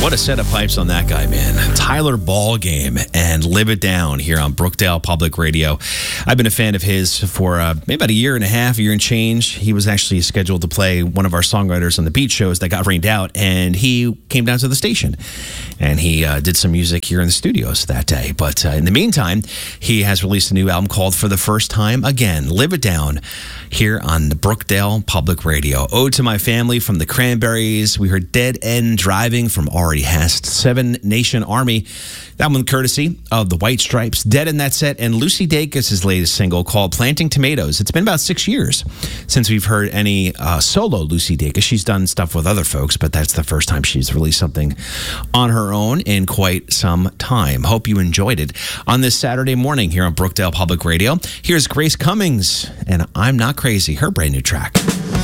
What a set of pipes on that guy, man. Tyler Ballgame and Live It Down here on Brookdale Public Radio. I've been a fan of his for maybe about a year and a half, year and change. He was actually scheduled to play one of our songwriters on the beach shows that got rained out, and he came down to the station. And he did some music here in the studios that day. But in the meantime, he has released a new album called For the First Time Again, Live It Down, here on the Brookdale Public Radio. Ode to My Family from the Cranberries. We heard Dead End Driving from Ari Hast. Seven Nation Army. That one courtesy of the White Stripes. Dead in that set. And Lucy Dacus' latest single called Planting Tomatoes. It's been about 6 years since we've heard any solo Lucy Dacus. She's done stuff with other folks, but that's the first time she's released something on her own in quite some time. Hope you enjoyed it on this Saturday morning here on Brookdale Public Radio. Here's Grace Cummings and I'm Not Crazy, her brand new track.